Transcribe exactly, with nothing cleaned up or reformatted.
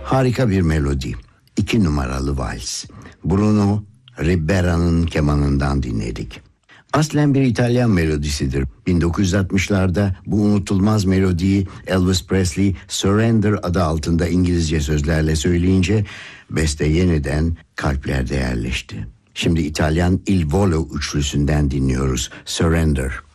Harika bir melodi. İki numaralı vals. Bruno Ribbera'nın kemanından dinledik. Aslen bir İtalyan melodisidir. bin dokuz yüz altmışlarda bu unutulmaz melodiyi Elvis Presley Surrender adı altında İngilizce sözlerle söyleyince beste yeniden kalplerde yerleşti. Şimdi İtalyan Il Volo üçlüsünden dinliyoruz. Surrender.